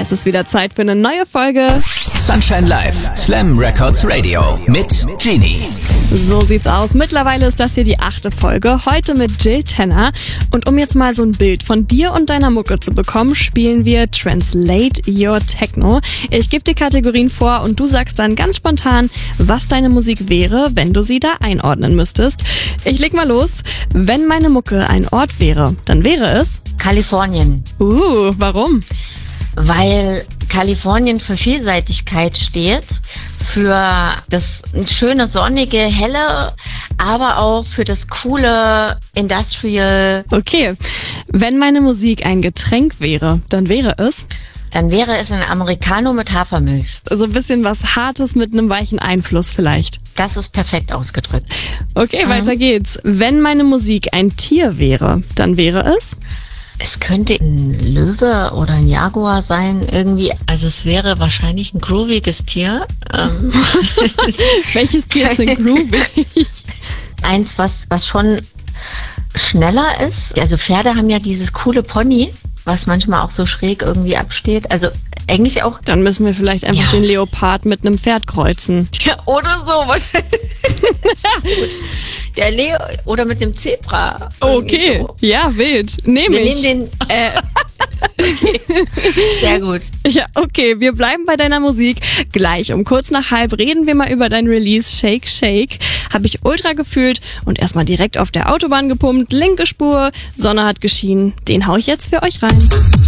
Es ist wieder Zeit für eine neue Folge Sunshine Live, Slam Records Radio mit Genie. So sieht's aus. Mittlerweile ist das hier die 8. Folge. Heute mit Jill Tenner. Und um jetzt mal so ein Bild von dir und deiner Mucke zu bekommen, spielen wir Translate Your Techno. Ich gebe dir Kategorien vor und du sagst dann ganz spontan, was deine Musik wäre, wenn du sie da einordnen müsstest. Ich leg mal los. Wenn meine Mucke ein Ort wäre, dann wäre es... Kalifornien. Warum? Weil Kalifornien für Vielseitigkeit steht, für das schöne, sonnige, helle, aber auch für das coole Industrial. Okay, wenn meine Musik ein Getränk wäre, dann wäre es? Dann wäre es ein Americano mit Hafermilch. So ein bisschen was Hartes mit einem weichen Einfluss vielleicht. Das ist perfekt ausgedrückt. Okay, weiter geht's. Wenn meine Musik ein Tier wäre, dann wäre es? Es könnte ein Löwe oder ein Jaguar sein, irgendwie. Also es wäre wahrscheinlich ein grooviges Tier. Welches Tier ist denn groovig? Eins, was schon schneller ist. Also Pferde haben ja dieses coole Pony, was manchmal auch so schräg irgendwie absteht. Also eigentlich auch... Dann müssen wir vielleicht einfach den Leopard mit einem Pferd kreuzen. Ja, oder so wahrscheinlich. Gut. Der Leo oder mit dem Zebra. Okay, so. Ja, wild. Nehme ich. Wir nehmen den... Okay. Sehr gut. Ja, okay, wir bleiben bei deiner Musik. Gleich um kurz nach 12 reden wir mal über dein Release Shake Shake. Habe ich ultra gefühlt und erstmal direkt auf der Autobahn gepumpt. Linke Spur, Sonne hat geschienen. Den hau ich jetzt für euch rein.